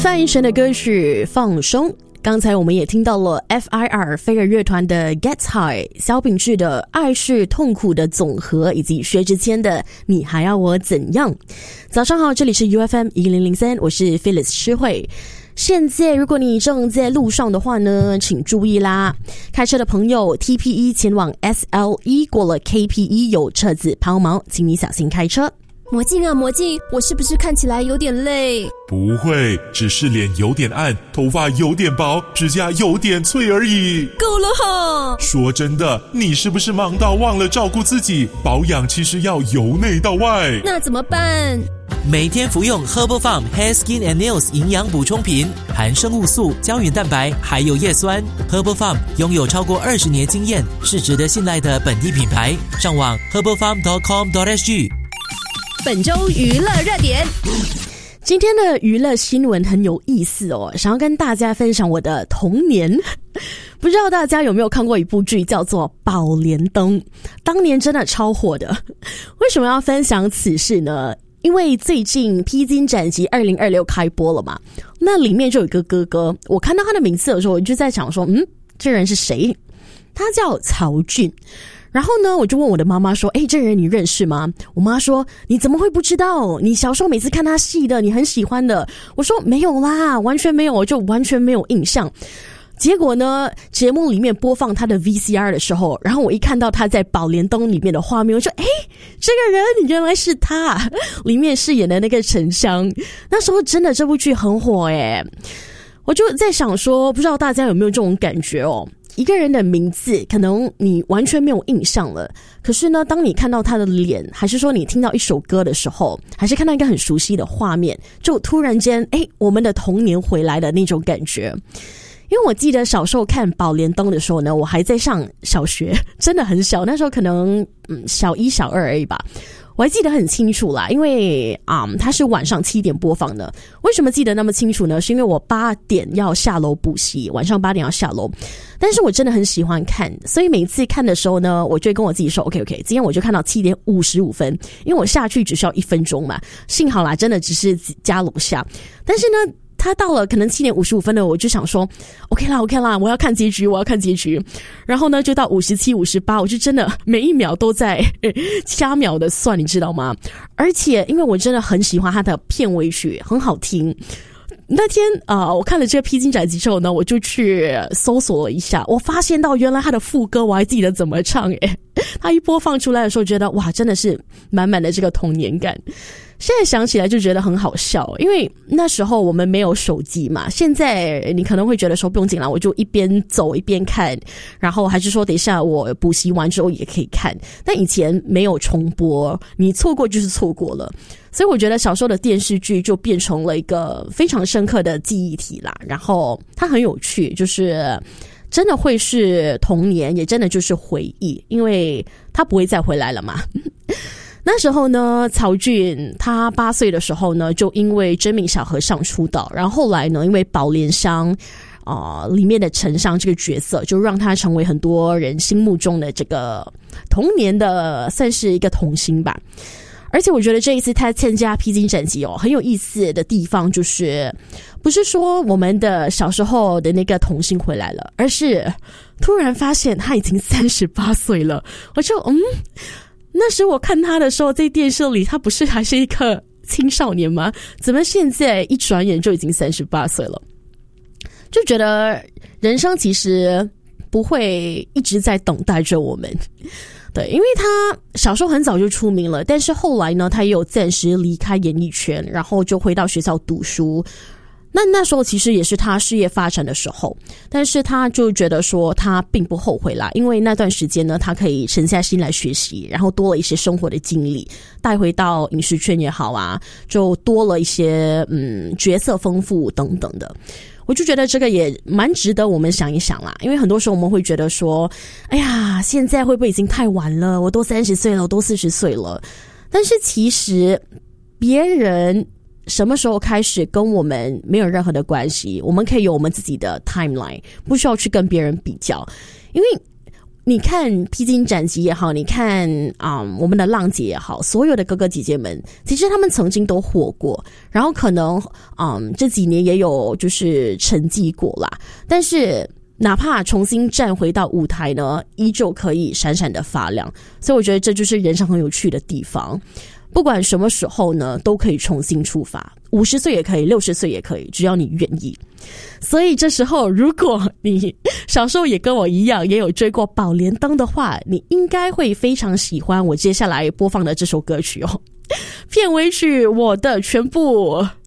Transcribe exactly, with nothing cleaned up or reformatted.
范逸臣的歌曲放松，刚才我们也听到了 F I R 飞儿乐团的 Get High， 萧秉治的爱是痛苦的总和，以及薛之谦的你还要我怎样。早上好，这里是 U F M 一零零三，我是 Phyllis 诗慧。现在如果你正在路上的话呢，请注意啦，开车的朋友 T P E 前往 S L E 过了 K P E 有车子抛锚，请你小心开车。 魔镜啊魔镜，我是不是看起来有点累？ 不会，只是脸有点暗，头发有点薄，指甲有点脆而已。 够了哈！ 说真的，你是不是忙到忘了照顾自己？保养其实要由内到外。 那怎么办？ 每天服用 Herbal Farm Hair Skin and Nails 营养补充品，含生物素、胶原蛋白还有叶酸。Herbal Farm 拥有超过二十年经验，是值得信赖的本地品牌。上网 herbal farm dot com dot s g。 本周娱乐热点， 今天的娱乐新闻很有意思哦，想要跟大家分享我的童年。不知道大家有没有看过一部剧叫做《宝莲灯》，当年真的超火的。为什么要分享此事呢？因为最近《披荆斩棘二零二六》开播了嘛，那里面就有一个哥哥，我看到他的名字的时候，我就在想说，嗯，这人是谁？他叫曹骏。然后呢，我就问我的妈妈说，诶，这人你认识吗？我妈说，你怎么会不知道？你小时候每次看他戏的，你很喜欢的。我说没有啦，完全没有，我就完全没有印象。结果呢，节目里面播放他的 V C R 的时候，然后我一看到他在宝莲灯里面的画面，我说诶，这个人原来是他，里面饰演的那个沉香。那时候真的这部剧很火诶，我就在想说，不知道大家有没有这种感觉哦，一个人的名字可能你完全没有印象了，可是呢，当你看到他的脸，还是说你听到一首歌的时候，还是看到一个很熟悉的画面，就突然间诶，我们的童年回来的那种感觉。因为我记得小时候看宝莲灯的时候呢，我还在上小学，真的很小，那时候可能嗯小一小二而已吧。我还记得很清楚啦，因为啊、嗯，它是晚上七点播放的。为什么记得那么清楚呢？是因为我八点要下楼补习，晚上八点要下楼。但是我真的很喜欢看，所以每次看的时候呢，我就会跟我自己说 OK OK， 今天我就看到七点五十五分，因为我下去只需要一分钟嘛。幸好啦，真的只是家楼下。但是呢，他到了可能七点五十五分的，我就想说 OK 啦 OK 啦，我要看结局，我要看结局。然后呢，就到五十七、五十八，我就真的每一秒都在掐秒的算，你知道吗？而且因为我真的很喜欢他的片尾曲，很好听。那天啊、呃，我看了这个《披荆斩棘》之后呢，我就去搜索了一下，我发现到原来他的副歌我还记得怎么唱诶。他一播放出来的时候，觉得哇，真的是满满的这个童年感。现在想起来就觉得很好笑，因为那时候我们没有手机嘛。现在你可能会觉得说不用紧啦，我就一边走一边看，然后还是说等一下我补习完之后也可以看。但以前没有重播，你错过就是错过了。所以我觉得小时候的电视剧就变成了一个非常深刻的记忆体啦。然后它很有趣，就是真的会是童年，也真的就是回忆，因为它不会再回来了嘛。那时候呢，曹骏他八岁的时候呢，就因为真命小和尚出道，然后后来呢，因为宝莲香啊、呃、里面的沉香这个角色，就让他成为很多人心目中的这个童年的算是一个童星吧。而且我觉得这一次他参加披荆斩棘哦，很有意思的地方就是，不是说我们的小时候的那个童星回来了，而是突然发现他已经三十八岁了。我就嗯。那时我看他的时候，在电视里他不是还是一个青少年吗？怎么现在一转眼就已经三十八岁了？就觉得人生其实不会一直在等待着我们。对，因为他小时候很早就出名了，但是后来呢，他也有暂时离开演艺圈，然后就回到学校读书。那那时候其实也是他事业发展的时候，但是他就觉得说他并不后悔啦，因为那段时间呢，他可以沉下心来学习，然后多了一些生活的经历，带回到影视圈也好啊，就多了一些嗯角色丰富等等的。我就觉得这个也蛮值得我们想一想啦，因为很多时候我们会觉得说，哎呀，现在会不会已经太晚了？我都三十岁了，我都四十岁了。但是其实别人什么时候开始跟我们没有任何的关系，我们可以有我们自己的 timeline， 不需要去跟别人比较。因为你看披荆斩棘也好，你看啊、嗯、我们的浪姐也好，所有的哥哥姐姐们，其实他们曾经都火过，然后可能嗯这几年也有就是沉寂过啦，但是哪怕重新站回到舞台呢，依旧可以闪闪的发亮。所以我觉得这就是人生很有趣的地方。不管什么时候呢，都可以重新出发，五十岁也可以，六十岁也可以，只要你愿意。所以这时候，如果你小时候也跟我一样，也有追过宝莲灯的话，你应该会非常喜欢我接下来播放的这首歌曲哦。片尾曲《我的全部》。